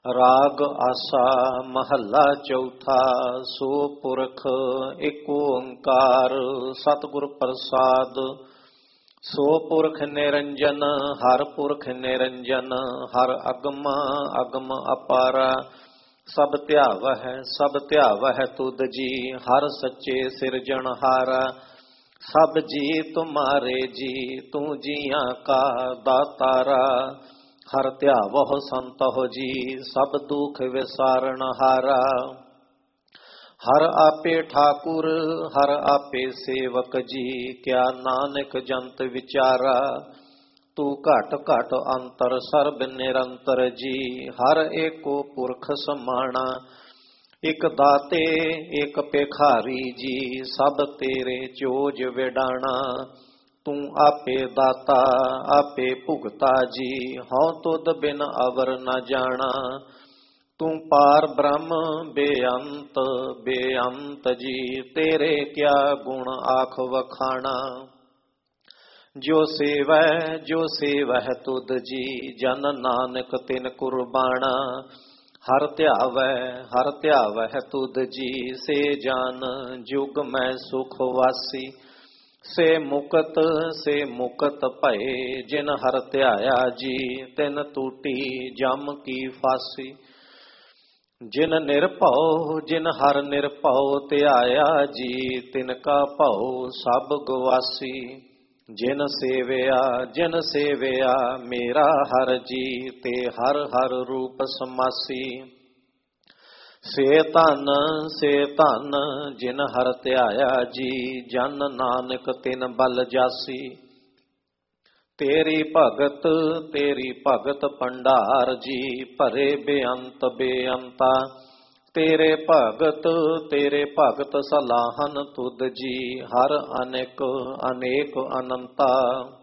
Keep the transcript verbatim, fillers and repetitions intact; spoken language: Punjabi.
ਰਾਗ ਆਸਾ ਮਹੱਲਾ ਚੌਥਾ। ਸੋ ਪੁਰਖ ਏਕ ਓੰਕਾਰ ਸਤਿਗੁਰ ਪ੍ਰਸਾਦ। ਸੋ ਪੁਰਖ ਨਿਰੰਜਨ ਹਰ ਪੁਰਖ ਨਿਰੰਜਨ। ਹਰ ਅਗਮ ਅਗਮ ਅਪਾਰਾ। ਸਭ ਧਿਆਵਹਿ ਸਭ ਧਿਆਵਹਿ ਤੁਧ ਜੀ। ਹਰ ਸੱਚੇ ਸਿਰਜਣਹਾਰਾ। ਸਭ ਜੀ ਤੁਮਾਰੇ ਜੀ ਤੂੰ ਜੀਆਂ ਕਾ ਦਾਤਾਰਾ। ਹਰ ਧਿਆਵਹੁ ਸੰਤਹੁ ਜੀ ਸਭ ਦੁਖ ਵਿਸਾਰਨ ਹਾਰਾ। ਹਰ ਆਪੇ ਠਾਕੁਰ ਹਰ ਆਪੇ ਸੇਵਕ ਜੀ। ਕਿਆ ਨਾਨਕ ਜੰਤ ਵਿਚਾਰਾ। ਤੂੰ ਘਟ ਘਟ ਅੰਤਰ ਸਰਬ ਨਿਰੰਤਰ ਜੀ। ਹਰ ਏਕੋ ਪੁਰਖ ਸਮਾਣਾ। ਇਕ ਦਾਤੇ ਇਕ ਭਿਖਾਰੀ ਜੀ। ਸਭ ਤੇਰੇ ਚੋਜ ਵਿਡਾਣਾ। ਤੂੰ ਆਪੇ ਦਾਤਾ ਆਪੇ ਭੁਗਤਾ ਜੀ। ਹਉ ਤੁਧ ਬਿਨ ਅਵਰ ਨ ਜਾਣਾ। ਤੂੰ ਪਾਰ ਬ੍ਰਹਮ ਬੇਅੰਤ ਬੇਅੰਤ ਜੀ। ਤੇਰੇ ਕਿਆ ਗੁਣ ਆਖ ਵਖਾਣਾ। ਜੋ ਸੇਵੈ ਜੋ ਸੇਵਹਿ ਤੁਧ ਜੀ। ਜਨ ਨਾਨਕ ਤਿਨ ਕੁਰਬਾਣਾ। ਹਰ ਧਿਆਵੈ ਹਰ ਧਿਆਵਹਿ ਤੁਧ ਜੀ। ਸੇ ਜਾਨ ਜੁਗ ਮੈਂ ਸੁਖ ਵਾਸੀ। ਸੇ ਮੁਕਤ ਸੇ ਮੁਕਤ ਭਏ। ਜਿਨ ਹਰ ਧਿਆਇਆ ਜੀ ਤਿਨ ਟੂਟੀ ਜਮ ਕੀ ਫਾਸੀ। ਜਿਨ ਨਿਰਭਉ ਜਿਨ ਹਰ ਨਿਰਭਉ ਧਿਆਇਆ ਜੀ। ਤਿਨ ਕਾ ਭਉ ਸਭ ਗਵਾਸੀ। ਜਿਨ ਸੇਵਿਆ ਜਿਨ ਸੇਵਿਆ ਮੇਰਾ ਹਰ ਜੀ। ਤੇ ਹਰ ਹਰ ਰੂਪ ਸਮਾਸੀ। ਸੇ ਧਨ ਸੇ ਧਨ ਜਿਨ ਹਰ ਧਿਆਇਆ ਜੀ। ਜਨ ਨਾਨਕ ਤਿਨ ਬਲ ਜਾਸੀ। ਤੇਰੀ ਭਗਤ ਤੇਰੀ ਭਗਤ ਭੰਡਾਰ ਜੀ। ਭਰੇ ਬੇਅੰਤ ਬੇਅੰਤਾ। ਤੇਰੇ ਭਗਤ ਤੇਰੇ ਭਗਤ ਸਲਾਹਨ ਤੁਧ ਜੀ। ਹਰ ਅਨੇਕ ਅਨੇਕ ਅਨੰਤਾ।